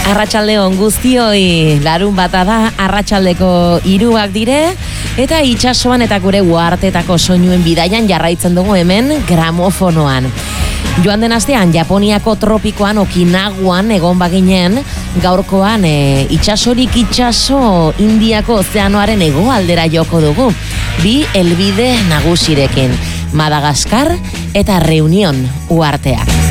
Arratsaldeon guztioi, larun bata da, arratsaldeko 3 dire, eta itsasoan eta gure uhartetako soinuen bidaian jarraitzen dugu hemen gramofonoan. Joan den astean, Japoniako tropikoan Okinawan egon baginen, gaurkoan itsasorik itsaso Indiako ozeanoaren hegoaldera joko dugu. Bi helbide nagusirekin, Madagaskar eta Reunion uharteak.